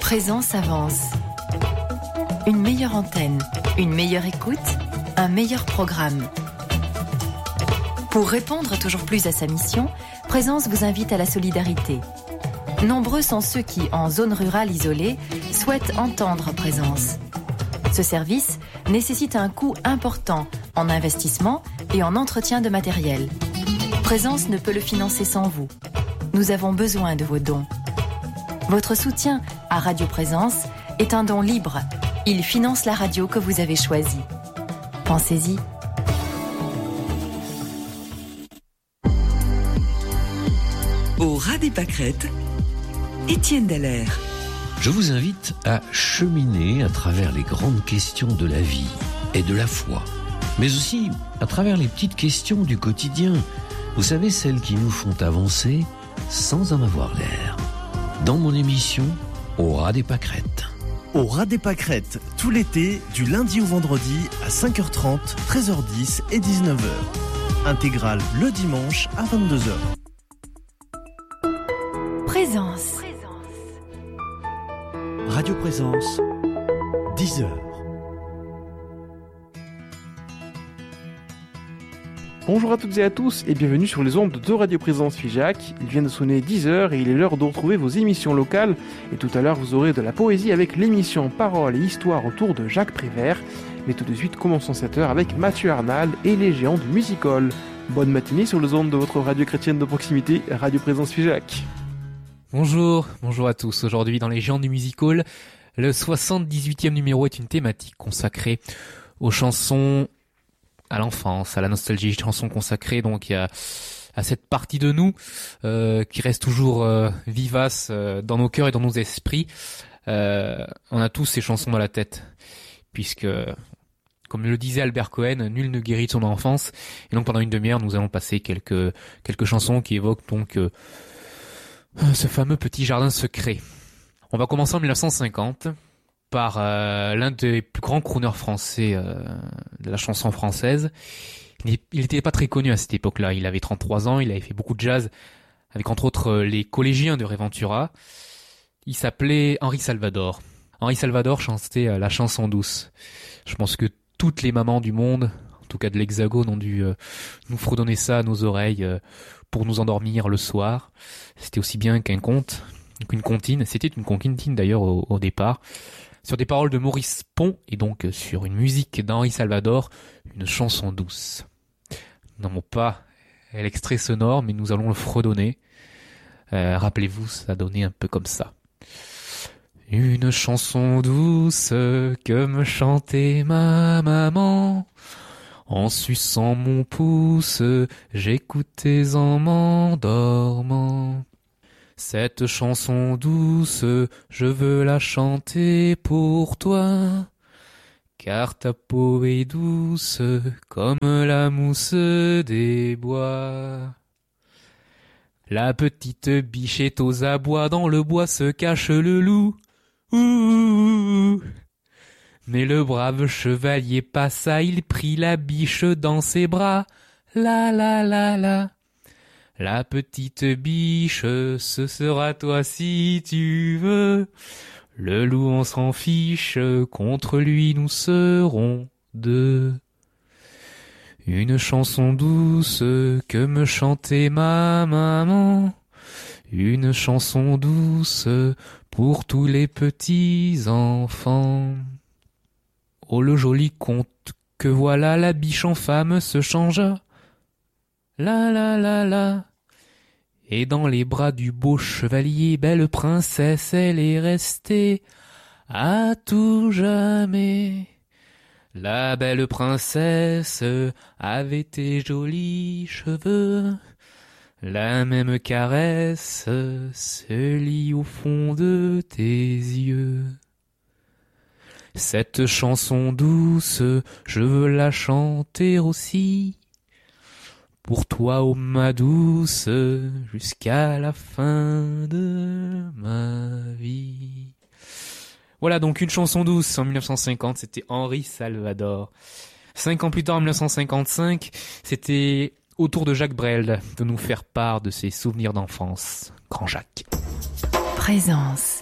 Présence avance. Une meilleure antenne, une meilleure écoute, un meilleur programme. Pour répondre toujours plus à sa mission, Présence vous invite à la solidarité. Nombreux sont ceux qui, en zone rurale isolée, souhaitent entendre Présence. Ce service nécessite un coût important en investissement et en entretien de matériel. Présence ne peut le financer sans vous. Nous avons besoin de vos dons. Votre soutien à Radio Présence est un don libre. Il finance la radio que vous avez choisie. Pensez-y. Au ras des pâquerettes, Étienne Dallaire. Je vous invite à cheminer à travers les grandes questions de la vie et de la foi, mais aussi à travers les petites questions du quotidien. Vous savez, celles qui nous font avancer sans en avoir l'air. Dans mon émission, Au ras des pâquerettes. Au ras des pâquerettes, tout l'été, du lundi au vendredi à 5h30, 13h10 et 19h. Intégrale le dimanche à 22h. Présence. Radio Présence, 10h. Bonjour à toutes et à tous et bienvenue sur les ondes de Radio Présence Figeac. Il vient de sonner 10h et il est l'heure de retrouver vos émissions locales. Et tout à l'heure, vous aurez de la poésie avec l'émission Paroles et Histoire autour de Jacques Prévert. Mais tout de suite, commençons cette heure avec Mathieu Arnal et les géants du music-hall. Bonne matinée sur les ondes de votre radio chrétienne de proximité, Radio Présence Figeac. Bonjour à tous. Aujourd'hui, dans les géants du music-hall, le 78e numéro est une thématique consacrée aux chansons à l'enfance, à la nostalgie, chansons consacrées donc à cette partie de nous qui reste toujours vivace dans nos cœurs et dans nos esprits. On a tous ces chansons dans la tête, puisque, comme le disait Albert Cohen, nul ne guérit de son enfance. Et donc pendant une demi-heure, nous allons passer quelques chansons qui évoquent donc ce fameux petit jardin secret. On va commencer en 1950 par l'un des plus grands crooners français de la chanson française. Il n'était pas très connu à cette époque-là. Il avait 33 ans, il avait fait beaucoup de jazz avec entre autres les collégiens de Réventura. Il s'appelait Henri Salvador. Henri Salvador chantait la chanson douce. Je pense que toutes les mamans du monde, en tout cas de l'Hexagone, ont dû nous fredonner ça à nos oreilles pour nous endormir le soir. C'était aussi bien qu'un conte, qu'une comptine. C'était une comptine d'ailleurs au départ. Sur des paroles de Maurice Pont et donc sur une musique d'Henri Salvador, une chanson douce. Nous n'avons pas l'extrait sonore, mais nous allons le fredonner. Rappelez-vous, ça donnait un peu comme ça. Une chanson douce que me chantait ma maman. En suçant mon pouce, j'écoutais en m'endormant. Cette chanson douce, je veux la chanter pour toi, car ta peau est douce comme la mousse des bois. La petite biche est aux abois, dans le bois se cache le loup. Ouh. Mais le brave chevalier passa, il prit la biche dans ses bras. La la la la. La petite biche, ce sera toi si tu veux. Le loup on s'en fiche, contre lui nous serons deux. Une chanson douce que me chantait ma maman. Une chanson douce pour tous les petits enfants. Oh le joli conte que voilà, la biche en femme se changea. La la la la. Et dans les bras du beau chevalier, belle princesse, elle est restée à tout jamais. La belle princesse avait tes jolis cheveux, la même caresse se lit au fond de tes yeux. Cette chanson douce, je veux la chanter aussi. Pour toi, ô ma douce, jusqu'à la fin de ma vie. Voilà donc une chanson douce en 1950, c'était Henri Salvador. 5 ans plus tard, en 1955, c'était au tour de Jacques Brel de nous faire part de ses souvenirs d'enfance. Grand Jacques. Présence.